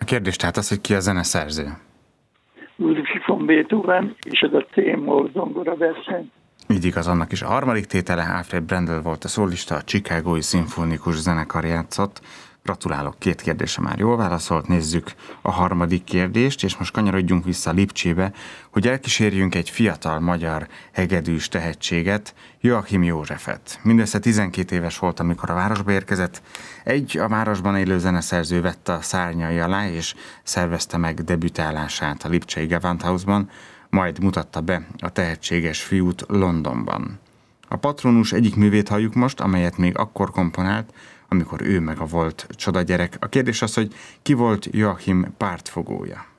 kérdés tehát az, hogy ki a zeneszerző. Ludwig von Beethoven, és ez a C-moll zongora verseny. Így igaz, annak is a harmadik tétele. Alfred Brendel volt a szólista, a Chicagói Szimfonikus Zenekar játszott. Gratulálok, 2 kérdése már jól válaszolt. Nézzük a harmadik kérdést, és most kanyarodjunk vissza Lipcsébe, hogy elkísérjünk egy fiatal magyar hegedűs tehetséget, Joachim Józsefet. Mindössze 12 éves volt, amikor a városba érkezett. A városban élő zeneszerző vette a szárnyai alá, és szervezte meg debütálását a lipcsei Gewandhausban, majd mutatta be a tehetséges fiút Londonban. A patronus egyik művét halljuk most, amelyet még akkor komponált, amikor ő meg a volt csodagyerek. A kérdés az, hogy ki volt Joachim pártfogója?